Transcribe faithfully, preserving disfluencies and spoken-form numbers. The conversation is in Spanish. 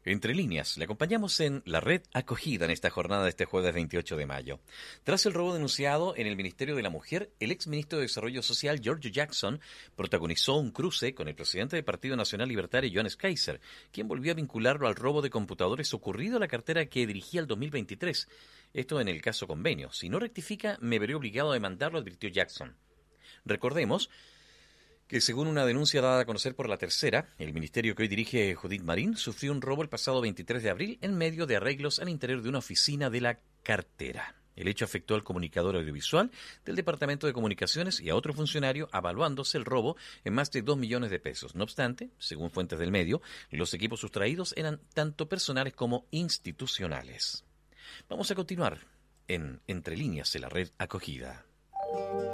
Entre líneas, le acompañamos en la red acogida en esta jornada de este jueves veintiocho de mayo. Tras el robo denunciado en el Ministerio de la Mujer, el exministro de Desarrollo Social, Giorgio Jackson, protagonizó un cruce con el presidente del Partido Nacional Libertario, Johannes Kaiser, quien volvió a vincularlo al robo de computadores ocurrido a la cartera que dirigía el dos mil veintitrés. Esto en el caso Convenio. Si no rectifica, me veré obligado a demandarlo, advirtió Jackson. Recordemos que según una denuncia dada a conocer por La Tercera, el ministerio que hoy dirige Judith Marín sufrió un robo el pasado veintitrés de abril en medio de arreglos al interior de una oficina de la cartera. El hecho afectó al comunicador audiovisual del Departamento de Comunicaciones y a otro funcionario, avaluándose el robo en más de dos millones de pesos. No obstante, según fuentes del medio, los equipos sustraídos eran tanto personales como institucionales. Vamos a continuar en Entre Líneas de la red acogida.